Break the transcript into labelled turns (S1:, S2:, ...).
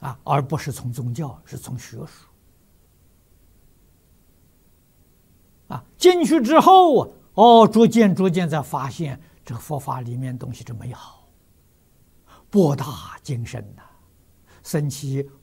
S1: 而不是从宗教，是从学术。进去之后逐渐在发现这个佛法里面东西之美好，博大精深呐，生起